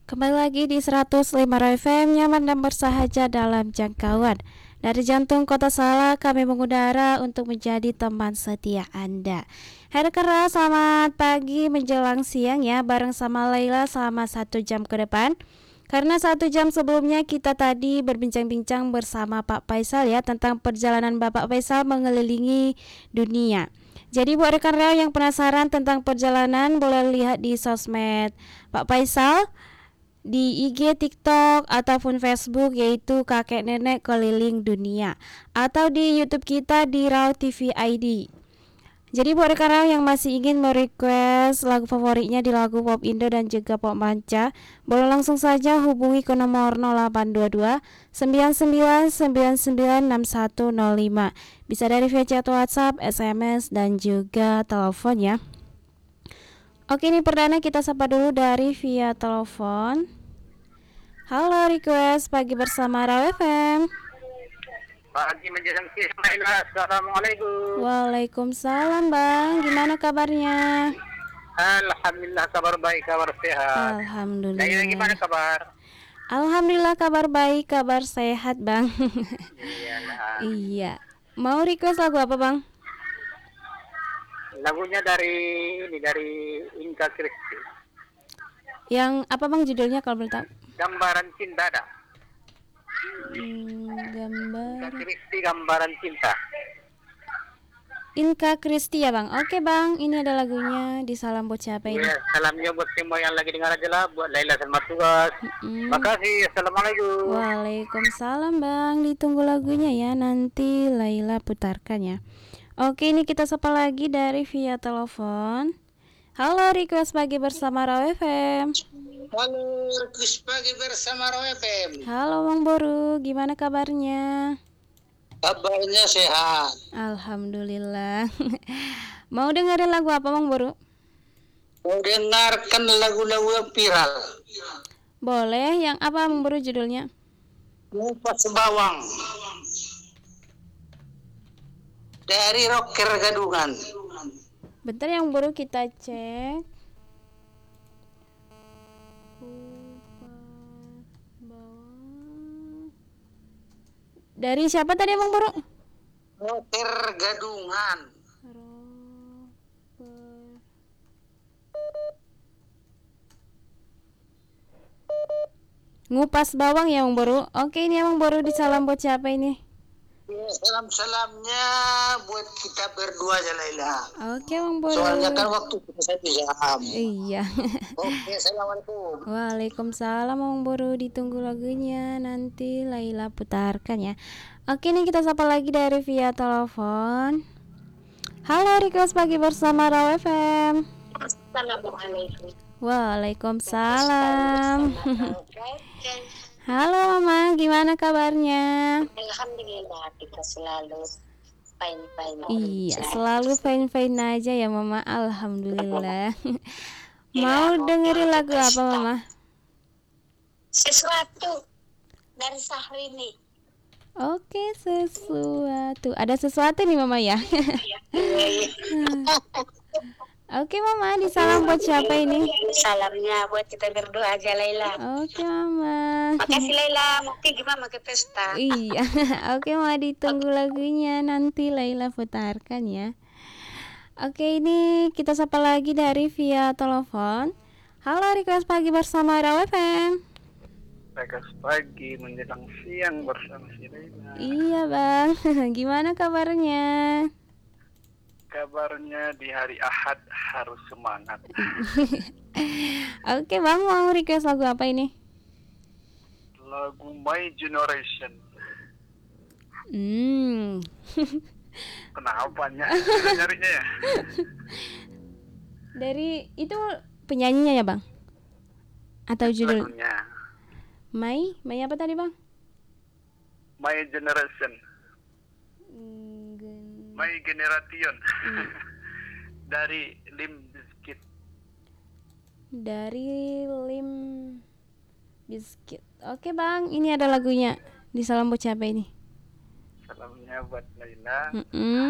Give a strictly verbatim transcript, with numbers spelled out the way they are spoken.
Kembali lagi di seratus lima F M, nyaman dan bersahaja dalam jangkauan. Dari jantung kota Salak, kami mengudara untuk menjadi teman setia Anda. Hai rekan, selamat pagi menjelang siang ya, bareng sama Laila selama satu jam ke depan. Karena satu jam sebelumnya kita tadi berbincang-bincang bersama Pak Faisal ya, tentang perjalanan Bapak Faisal mengelilingi dunia. Jadi buat rekan-rekan yang penasaran tentang perjalanan, boleh lihat di sosmed Pak Faisal, di I G, TikTok, ataupun Facebook, yaitu Kakek Nenek Keliling Dunia, atau di YouTube kita di Raw T V I D. Jadi buat rekan-rekan yang masih ingin merequest lagu favoritnya di lagu pop Indo dan juga pop manca, boleh langsung saja hubungi ke nomor nol delapan dua dua sembilan sembilan sembilan sembilan enam satu nol lima. Bisa dari via chat WhatsApp, S M S, dan juga telepon ya. Oke, ini perdana kita sapa dulu dari via telepon. Halo, request pagi bersama Raw F M. Pagi menjelang siang, Laila. Assalamualaikum. Waalaikumsalam Bang, gimana kabarnya? Alhamdulillah, kabar baik, kabar sehat. Alhamdulillah. Laila, gimana kabar? Alhamdulillah kabar baik, kabar sehat Bang. Iyalah. Iya. Mau request lagu apa Bang? Lagunya dari ini dari Inka Kristi. Yang apa Bang judulnya kalau boleh tahu? Gambaran cinta ada. Hmm, Inka gambar Kristi, gambaran cinta. Inka Kristi ya Bang. Oke Bang, ini ada lagunya di Salam buat siapa ini? Iya, salamnya buat semua yang lagi dengar aja lah, buat Laila selamat tugas. Mm-mm. Makasih. Assalamualaikum. Waalaikumsalam Bang, ditunggu lagunya ya, nanti Laila putarkan ya. Oke, ini kita sapa lagi dari via telepon. Halo, request pagi bersama Raw F M. Halo, request pagi bersama Raw F M. Halo Bang Boru, gimana kabarnya? Kabarnya sehat. Alhamdulillah. Mau dengerin lagu apa Bang Boru? Mau dengarkan lagu-lagu yang viral. Boleh, yang apa Bang Boru judulnya? Ngupas bawang. Dari Rocker Gadungan. Bentar yang baru kita cek. Dari siapa tadi Bang Boru? Rocker Gadungan. Ngupas bawang ya Bang Boru. Oke, ini Bang Boru di salam buat siapa ini? Salam-salamnya buat kita berdua aja Laila. Oke Bang Boru. Soalnya kan waktu kita satu jam. Iya. Oke, assalamualaikum. Waalaikumsalam Bang Boru, ditunggu lagunya, nanti Laila putarkan ya. Oke, nih kita sapa lagi dari via telepon. Halo, request pagi bersama Raw F M. Assalamualaikum. Waalaikumsalam. Halo Mama, gimana kabarnya? Alhamdulillah, kita selalu fine-fine. Iya, selalu fine-fine aja ya Mama. Alhamdulillah. Mau dengerin lagu apa Mama? Sesuatu dari Syahrini. Oke, sesuatu. Ada sesuatu nih Mama ya. Oke Mama, di salam buat siapa ini? Salamnya buat kita berdua aja Laila. Oke Mama. Makasih Laila, mungkin gimana ke pesta. Iya. Oke Mama, ditunggu lagunya, nanti Laila putarkan ya. Oke, ini kita sapa lagi dari via telepon. Halo, request pagi bersama Raw F M. Request pagi menjelang siang bersama si Laila. Iya Bang. Gimana kabarnya? Kabarnya di hari Ahad harus semangat. Oke Bang, mau request lagu apa ini? Lagu My Generation. Hmm. Kenapa banyak sudah nyarinya ya? Dari itu penyanyinya ya Bang? Atau judul? Lagunya My? My apa tadi Bang? My Generation. Hmm, gen- My Generation. Hmm. Dari Limp Bizkit. Dari Lim Biscuit. Oke Bang, ini ada lagunya. Di salam buat siapa ini? Salamnya buat Laila. Mm-mm.